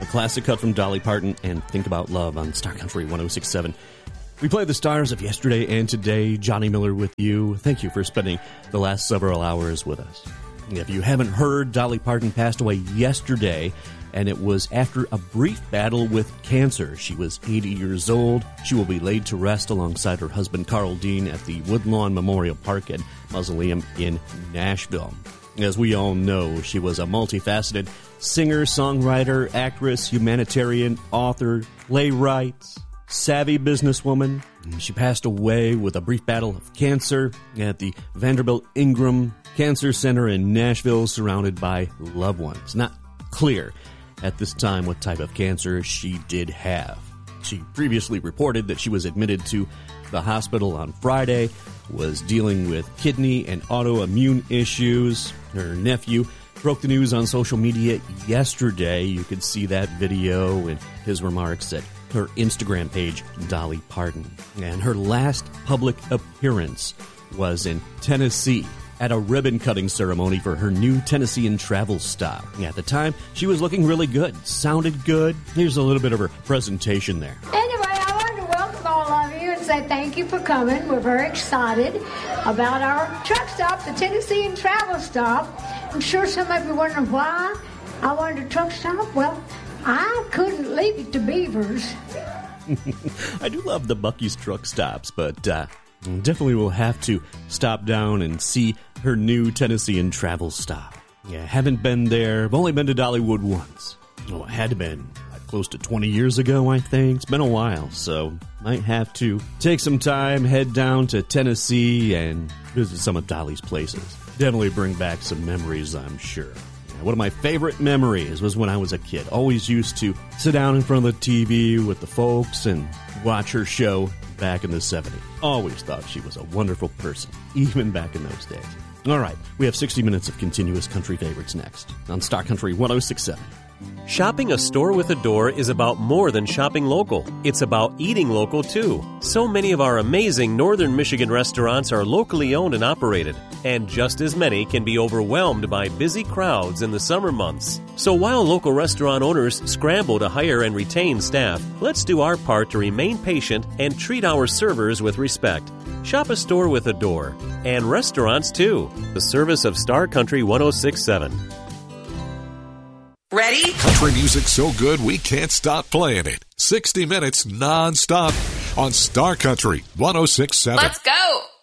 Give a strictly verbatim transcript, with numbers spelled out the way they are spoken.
a classic cut from Dolly Parton and Think About Love on Star Country one oh six point seven. We play the stars of yesterday and today. Johnny Miller with you. Thank you for spending the last several hours with us. If you haven't heard, Dolly Parton passed away yesterday, and it was after a brief battle with cancer. She was eighty years old. She will be laid to rest alongside her husband, Carl Dean, at the Woodlawn Memorial Park and Mausoleum in Nashville. As we all know, she was a multifaceted singer, songwriter, actress, humanitarian, author, playwright, savvy businesswoman. She passed away with a brief battle of cancer at the Vanderbilt Ingram Cancer Center in Nashville, surrounded by loved ones. Not clear at this time what type of cancer she did have. She previously reported that she was admitted to the hospital on Friday, was dealing with kidney and autoimmune issues. Her nephew broke the news on social media yesterday. You could see that video and his remarks at her Instagram page, Dolly Parton. And her last public appearance was in Tennessee at a ribbon-cutting ceremony for her new Tennessean travel stop. At the time, she was looking really good, sounded good. Here's a little bit of her presentation there. Anyway, I wanted to welcome all of you and say thank you for coming. We're very excited about our truck stop, the Tennessean travel stop. I'm sure some of you wondering why I wanted a truck stop. Well, I couldn't leave it to Beavers. I do love the Buc-ee's truck stops, but uh, definitely will have to stop down and see her new Tennessean travel stop. Yeah, haven't been there. I've only been to Dollywood once. Oh, it had to been like, close to twenty years ago, I think. It's been a while, so might have to take some time, head down to Tennessee, and visit some of Dolly's places. Definitely bring back some memories, I'm sure. One of my favorite memories was when I was a kid. Always used to sit down in front of the T V with the folks and watch her show back in the seventies. Always thought she was a wonderful person, even back in those days. All right, we have sixty minutes of continuous country favorites next on Star Country one oh six point seven. Shopping a store with a door is about more than shopping local. It's about eating local, too. So many of our amazing Northern Michigan restaurants are locally owned and operated, and just as many can be overwhelmed by busy crowds in the summer months. So while local restaurant owners scramble to hire and retain staff, let's do our part to remain patient and treat our servers with respect. Shop a store with a door, and restaurants, too. The service of Star Country one oh six point seven. Ready? Country music so good we can't stop playing it. sixty minutes non-stop on Star Country one oh six point seven. Let's go!